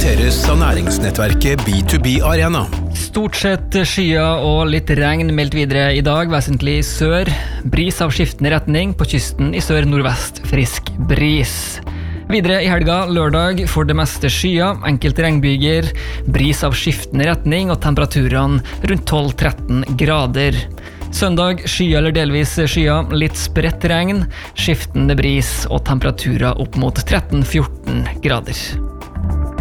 presenteres av næringsnettverket B2B Arena. Stort sett skyer og litt regn meldt videre i dag, vesentlig sør. Bris av skiftende retning, på kysten i sør-nordvest frisk bris. Videre i helga, lørdag, for det meste skyer, enkelte regnbyger, bris av skiftende retning og temperaturene rundt 12-13 grader. Søndag, skyer eller delvis skyer, litt spredt regn, skiftende bris og temperaturer opp mot 13-14 grader.